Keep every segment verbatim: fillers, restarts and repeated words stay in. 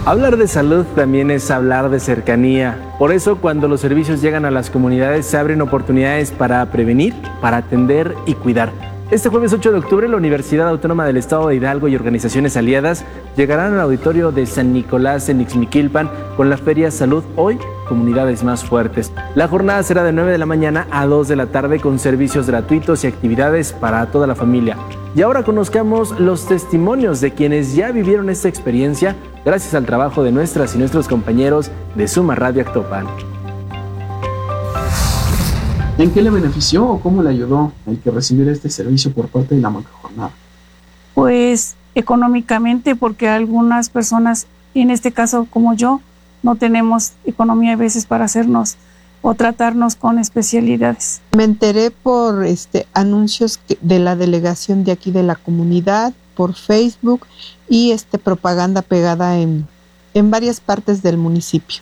Hablar de salud también es hablar de cercanía. Por eso, cuando los servicios llegan a las comunidades, se abren oportunidades para prevenir, para atender y cuidar. Este jueves ocho de octubre, la Universidad Autónoma del Estado de Hidalgo y organizaciones aliadas llegarán al auditorio de San Nicolás en Ixmiquilpan con la Feria Salud Hoy, Comunidades Más Fuertes. La jornada será de nueve de la mañana a dos de la tarde con servicios gratuitos y actividades para toda la familia. Y ahora conozcamos los testimonios de quienes ya vivieron esta experiencia gracias al trabajo de nuestras y nuestros compañeros de Suma Radio Actopan. ¿En qué le benefició o cómo le ayudó el que recibiera este servicio por parte de la macrojornada? Pues económicamente, porque algunas personas, y en este caso como yo, no tenemos economía a veces para hacernos o tratarnos con especialidades. Me enteré por este anuncios de la delegación de aquí de la comunidad, por Facebook y este propaganda pegada en, en varias partes del municipio.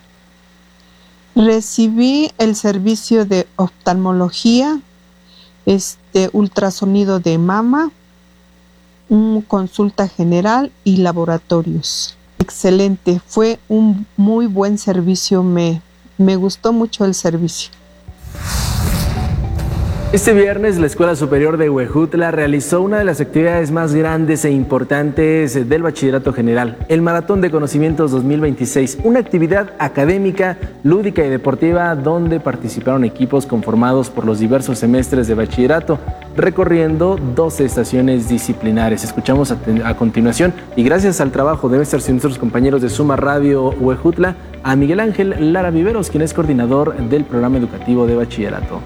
Recibí el servicio de oftalmología, este ultrasonido de mama, un consulta general y laboratorios. Excelente, fue un muy buen servicio, me, me gustó mucho el servicio. Este viernes, la Escuela Superior de Huejutla realizó una de las actividades más grandes e importantes del Bachillerato General, el Maratón de Conocimientos dos mil veintiséis, una actividad académica, lúdica y deportiva donde participaron equipos conformados por los diversos semestres de bachillerato, recorriendo doce estaciones disciplinares. Escuchamos a, a continuación, y gracias al trabajo de nuestros y nuestros compañeros de Suma Radio Huejutla, a Miguel Ángel Lara Viveros, quien es coordinador del programa educativo de bachillerato.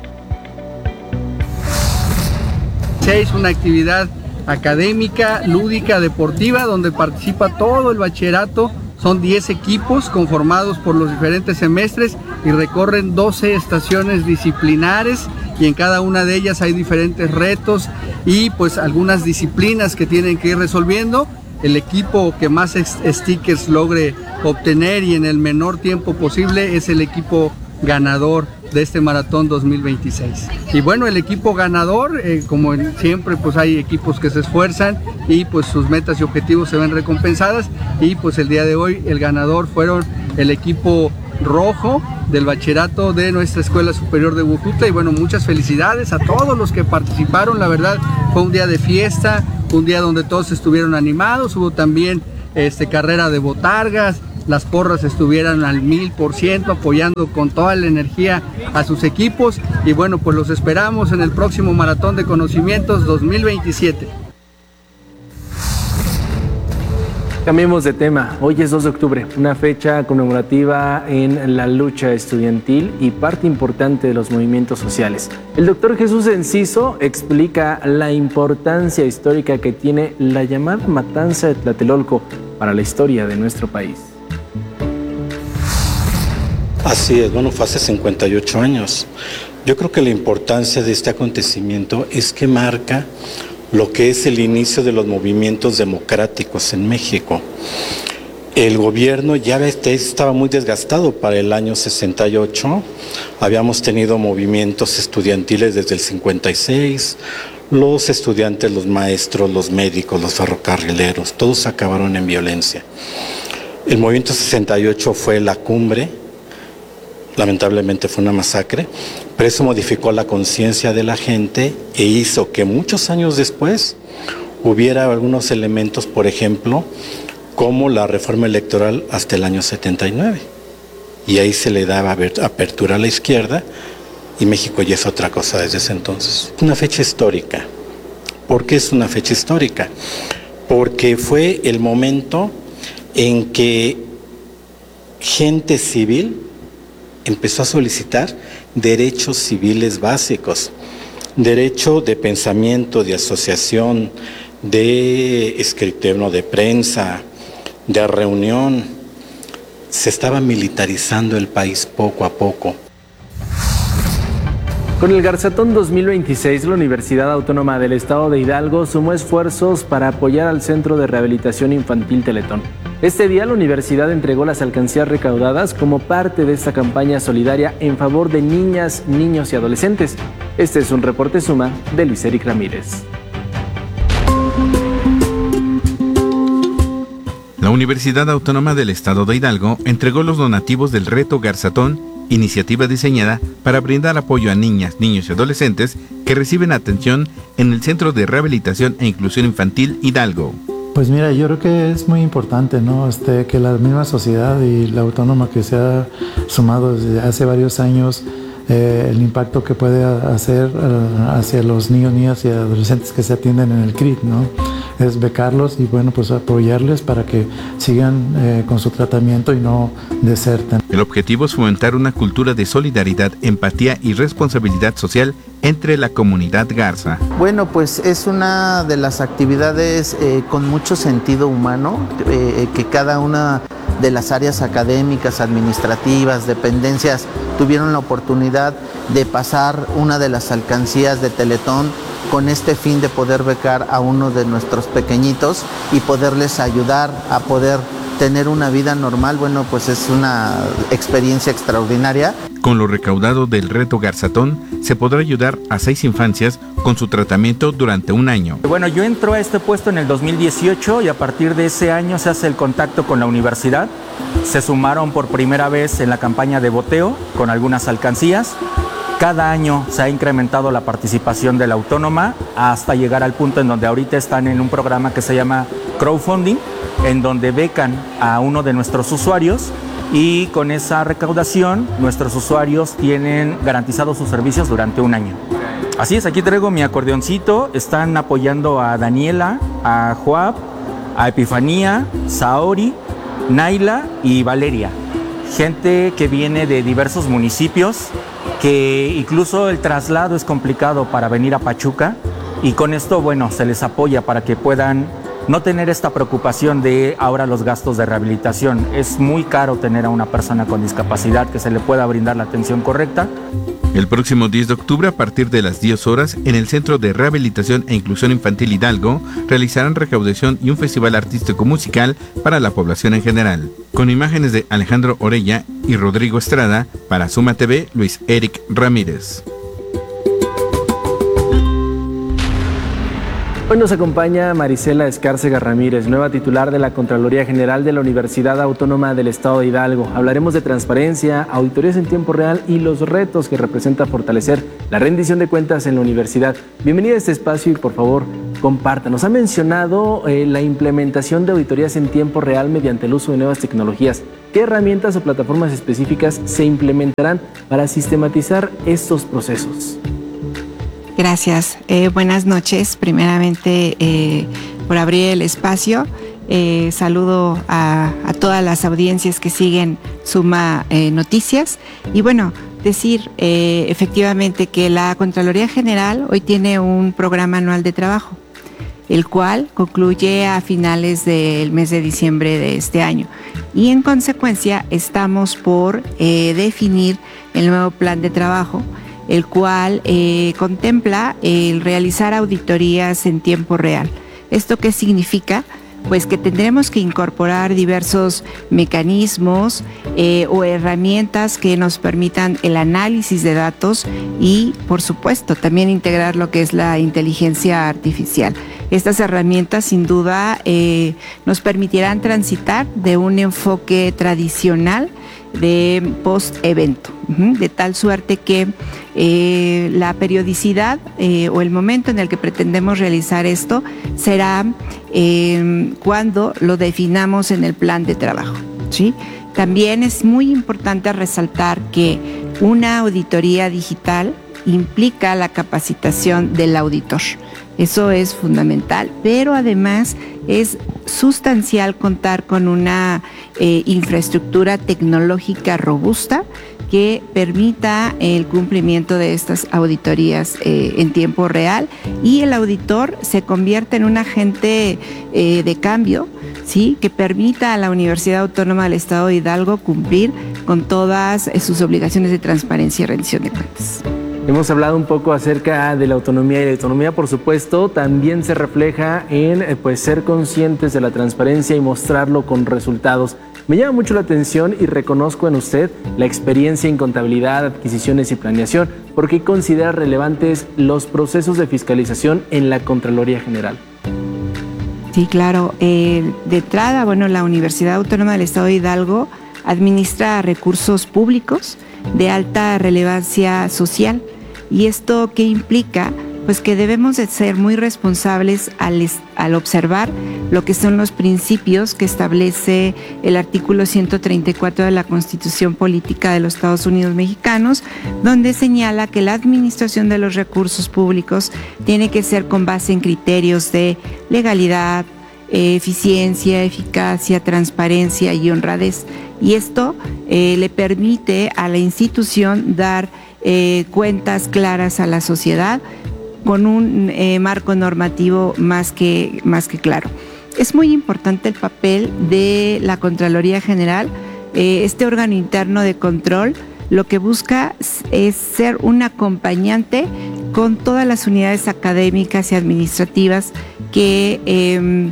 Es una actividad académica, lúdica, deportiva, donde participa todo el bachillerato. Son diez equipos conformados por los diferentes semestres y recorren doce estaciones disciplinares, y en cada una de ellas hay diferentes retos y pues algunas disciplinas que tienen que ir resolviendo. El equipo que más stickers logre obtener y en el menor tiempo posible es el equipo ganador de este Maratón dos mil veintiséis. Y bueno, el equipo ganador, eh, como siempre, pues hay equipos que se esfuerzan y pues sus metas y objetivos se ven recompensadas, y pues el día de hoy el ganador fueron el equipo rojo del bachillerato de nuestra Escuela Superior de Huejutla. Y bueno, muchas felicidades a todos los que participaron. La verdad fue un día de fiesta, un día donde todos estuvieron animados. Hubo también este, carrera de botargas. Las porras estuvieran al mil por ciento apoyando con toda la energía a sus equipos, y bueno, pues los esperamos en el próximo Maratón de Conocimientos dos mil veintisiete. Cambiemos de tema. Hoy es dos de octubre, una fecha conmemorativa en la lucha estudiantil y parte importante de los movimientos sociales. El doctor Jesús Enciso explica la importancia histórica que tiene la llamada matanza de Tlatelolco para la historia de nuestro país. Así es, bueno, fue hace cincuenta y ocho años. Yo creo que la importancia de este acontecimiento es que marca lo que es el inicio de los movimientos democráticos en México. El gobierno ya estaba muy desgastado para el año sesenta y ocho, habíamos tenido movimientos estudiantiles desde el cincuenta y seis, los estudiantes, los maestros, los médicos, los ferrocarrileros, todos acabaron en violencia. El movimiento sesenta y ocho fue la cumbre. Lamentablemente fue una masacre, pero eso modificó la conciencia de la gente e hizo que muchos años después hubiera algunos elementos, por ejemplo, como la reforma electoral hasta el año setenta y nueve. Y ahí se le daba apertura a la izquierda y México ya es otra cosa desde ese entonces. Una fecha histórica. ¿Por qué es una fecha histórica? Porque fue el momento en que gente civil empezó a solicitar derechos civiles básicos, derecho de pensamiento, de asociación, de escritorio, de prensa, de reunión. Se estaba militarizando el país poco a poco. Con el Garzatón dos mil veintiséis, la Universidad Autónoma del Estado de Hidalgo sumó esfuerzos para apoyar al Centro de Rehabilitación Infantil Teletón. Este día la universidad entregó las alcancías recaudadas como parte de esta campaña solidaria en favor de niñas, niños y adolescentes. Este es un reporte Suma de Luis Eric Ramírez. La La Universidad Autónoma del Estado de Hidalgo entregó los donativos del Reto Garzatón, iniciativa diseñada para brindar apoyo a niñas, niños y adolescentes que reciben atención en el Centro de Rehabilitación e Inclusión Infantil Hidalgo. Pues mira, yo creo que es muy importante, ¿no? Este, que la misma sociedad y la autónoma que se ha sumado desde hace varios años, eh, el impacto que puede hacer uh, hacia los niños, niñas y adolescentes que se atienden en el C R I T, ¿no? Es becarlos y bueno, pues apoyarles para que sigan eh, con su tratamiento y no deserten. El objetivo es fomentar una cultura de solidaridad, empatía y responsabilidad social entre la comunidad garza. Bueno, pues es una de las actividades eh, con mucho sentido humano, eh, que cada una de las áreas académicas, administrativas, dependencias tuvieron la oportunidad de pasar una de las alcancías de Teletón con este fin de poder becar a uno de nuestros pequeñitos y poderles ayudar a poder tener una vida normal. Bueno, pues es una experiencia extraordinaria. Con lo recaudado del Reto Garzatón, se podrá ayudar a seis infancias con su tratamiento durante un año. Bueno, yo entro a este puesto en el dos mil dieciocho y a partir de ese año se hace el contacto con la universidad. Se sumaron por primera vez en la campaña de boteo con algunas alcancías. Cada año se ha incrementado la participación de la autónoma hasta llegar al punto en donde ahorita están en un programa que se llama crowdfunding, en donde becan a uno de nuestros usuarios y con esa recaudación nuestros usuarios tienen garantizados sus servicios durante un año. Así es, aquí traigo mi acordeoncito, están apoyando a Daniela, a Joab, a Epifanía, Saori, Naila y Valeria. Gente que viene de diversos municipios, que incluso el traslado es complicado para venir a Pachuca y con esto, bueno, se les apoya para que puedan no tener esta preocupación de ahora los gastos de rehabilitación. Es muy caro tener a una persona con discapacidad que se le pueda brindar la atención correcta. El próximo diez de octubre, a partir de las diez horas, en el Centro de Rehabilitación e Inclusión Infantil Hidalgo, realizarán recaudación y un festival artístico musical para la población en general. Con imágenes de Alejandro Orella y Rodrigo Estrada, para Suma T V, Luis Eric Ramírez. Hoy nos acompaña Marisela Escárcega Ramírez, nueva titular de la Contraloría General de la Universidad Autónoma del Estado de Hidalgo. Hablaremos de transparencia, auditorías en tiempo real y los retos que representa fortalecer la rendición de cuentas en la universidad. Bienvenida a este espacio y por favor, compártanos. Ha mencionado eh, la implementación de auditorías en tiempo real mediante el uso de nuevas tecnologías. ¿Qué herramientas o plataformas específicas se implementarán para sistematizar estos procesos? Gracias. Eh, buenas noches. Primeramente, eh, por abrir el espacio, eh, saludo a, a todas las audiencias que siguen Suma eh, Noticias. Y bueno, decir eh, efectivamente que la Contraloría General hoy tiene un programa anual de trabajo, el cual concluye a finales del mes de diciembre de este año. Y en consecuencia, estamos por eh, definir el nuevo plan de trabajo, el cual eh, contempla el realizar auditorías en tiempo real. ¿Esto qué significa? Pues que tendremos que incorporar diversos mecanismos eh, o herramientas que nos permitan el análisis de datos y, por supuesto, también integrar lo que es la inteligencia artificial. Estas herramientas, sin duda, eh, nos permitirán transitar de un enfoque tradicional de post-evento, de tal suerte que eh, la periodicidad eh, o el momento en el que pretendemos realizar esto será eh, cuando lo definamos en el plan de trabajo, ¿sí? También es muy importante resaltar que una auditoría digital implica la capacitación del auditor. Eso es fundamental, pero además es sustancial contar con una eh, infraestructura tecnológica robusta que permita el cumplimiento de estas auditorías eh, en tiempo real y el auditor se convierte en un agente eh, de cambio, ¿sí?, que permita a la Universidad Autónoma del Estado de Hidalgo cumplir con todas sus obligaciones de transparencia y rendición de cuentas. Hemos hablado un poco acerca de la autonomía y la autonomía, por supuesto, también se refleja en pues, ser conscientes de la transparencia y mostrarlo con resultados. Me llama mucho la atención y reconozco en usted la experiencia en contabilidad, adquisiciones y planeación. ¿Por qué considera relevantes los procesos de fiscalización en la Contraloría General? Sí, claro. Eh, de entrada, bueno, la Universidad Autónoma del Estado de Hidalgo administra recursos públicos de alta relevancia social. ¿Y esto qué implica? Pues que debemos de ser muy responsables al, al observar lo que son los principios que establece el artículo ciento treinta y cuatro de la Constitución Política de los Estados Unidos Mexicanos, donde señala que la administración de los recursos públicos tiene que ser con base en criterios de legalidad, eficiencia, eficacia, transparencia y honradez. Y esto eh, le permite a la institución dar eh, cuentas claras a la sociedad con un eh, marco normativo más que, más que claro. Es muy importante el papel de la Contraloría General. Eh, este órgano interno de control lo que busca es ser un acompañante con todas las unidades académicas y administrativas que eh,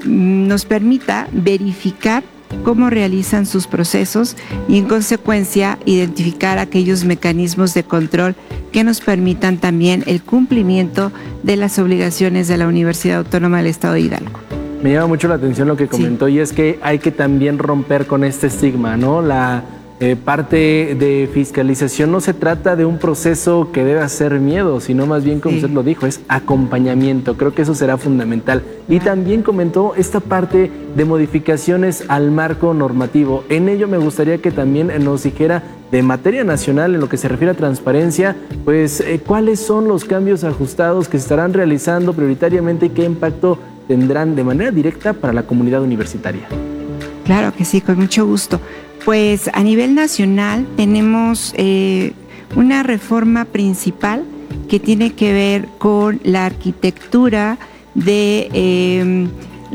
nos permita verificar cómo realizan sus procesos y, en consecuencia, identificar aquellos mecanismos de control que nos permitan también el cumplimiento de las obligaciones de la Universidad Autónoma del Estado de Hidalgo. Me llama mucho la atención lo que comentó, sí. Y es que hay que también romper con este estigma, ¿no? La eh, parte de fiscalización no se trata de un proceso que debe hacer miedo, sino más bien, como sí. usted lo dijo, es acompañamiento. Creo que eso será fundamental. Y también comentó esta parte de modificaciones al marco normativo. En ello me gustaría que también nos dijera, de materia nacional, en lo que se refiere a transparencia, pues eh, cuáles son los cambios ajustados que se estarán realizando prioritariamente y qué impacto tendrán de manera directa para la comunidad universitaria. Claro que sí, con mucho gusto. Pues a nivel nacional tenemos eh, una reforma principal que tiene que ver con la arquitectura de eh,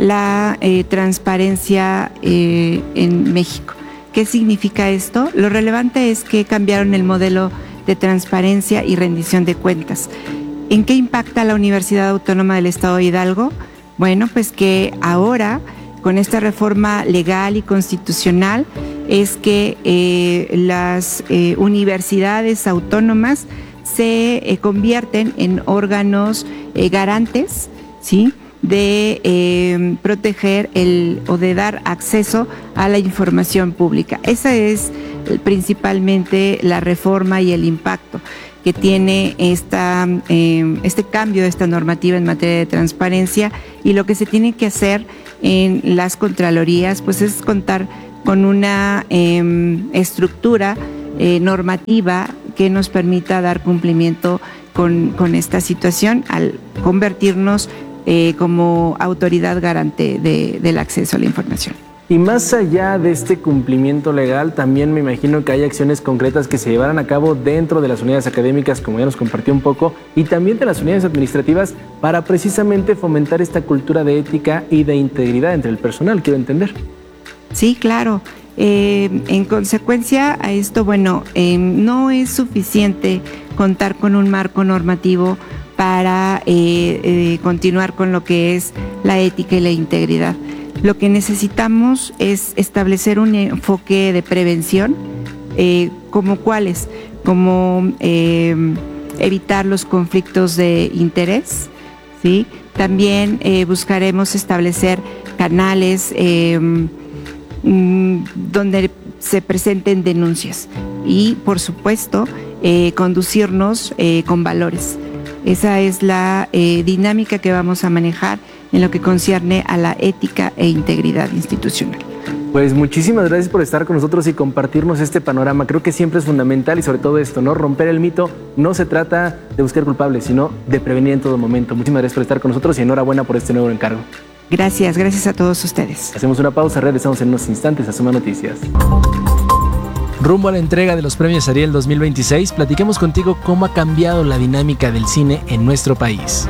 la eh, transparencia eh, en México. ¿Qué significa esto? Lo relevante es que cambiaron el modelo de transparencia y rendición de cuentas. ¿En qué impacta la Universidad Autónoma del Estado de Hidalgo? Bueno, pues que ahora, con esta reforma legal y constitucional, es que eh, las eh, universidades autónomas se eh, convierten en órganos eh, garantes, ¿sí?, de eh, proteger el, o de dar acceso a la información pública. Esa es principalmente la reforma y el impacto que tiene esta, eh, este cambio de esta normativa en materia de transparencia, y lo que se tiene que hacer en las contralorías pues es contar con una eh, estructura eh, normativa que nos permita dar cumplimiento con, con esta situación al convertirnos Eh, como autoridad garante de, del acceso a la información. Y más allá de este cumplimiento legal, también me imagino que hay acciones concretas que se llevarán a cabo dentro de las unidades académicas, como ya nos compartió un poco, y también de las unidades administrativas, para precisamente fomentar esta cultura de ética y de integridad entre el personal, quiero entender. Sí, claro. Eh, en consecuencia a esto, bueno, eh, no es suficiente contar con un marco normativo para eh, eh, continuar con lo que es la ética y la integridad. Lo que necesitamos es establecer un enfoque de prevención, eh, como cuáles, como eh, evitar los conflictos de interés, ¿sí? También eh, buscaremos establecer canales eh, mm, donde se presenten denuncias y, por supuesto, eh, conducirnos eh, con valores. Esa es la eh, dinámica que vamos a manejar en lo que concierne a la ética e integridad institucional. Pues muchísimas gracias por estar con nosotros y compartirnos este panorama. Creo que siempre es fundamental, y sobre todo esto, ¿no? Romper el mito. No se trata de buscar culpables, sino de prevenir en todo momento. Muchísimas gracias por estar con nosotros y enhorabuena por este nuevo encargo. Gracias, gracias a todos ustedes. Hacemos una pausa, regresamos en unos instantes a Suma Noticias. Rumbo a la entrega de los premios Ariel dos mil veintiséis, platiquemos contigo cómo ha cambiado la dinámica del cine en nuestro país.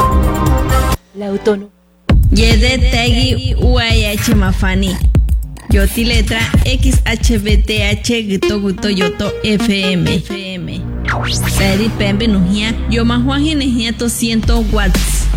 La autónoma. Yedetegi Uayh Mafani. Yoti letra X H B T H Gito Guto Yoto F M. Seri Pembe Nujia. Yo Mahuaji Nejia doscientos watts.